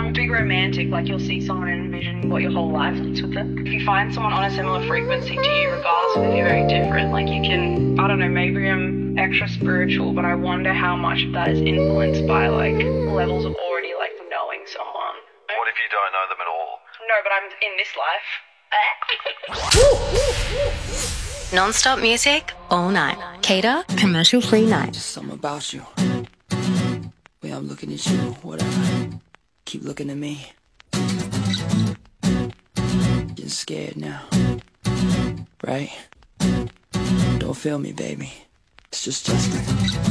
I'm a big romantic, like you'll see someone and envision what your whole life is with them. If you find someone on a similar frequency to you, regardless of if you're very different, like you can, I don't know, maybe I'm extra spiritual, but I wonder how much of that is influenced by like levels of already like knowing someone. What if you don't know them at all? No, but I'm in this life. Non-stop music all night. Cater, commercial-free night. Just something about you. Way I'm looking at you, whatever. Keep looking at me. Getting scared now. Right? Don't feel me, baby. It's just Justin.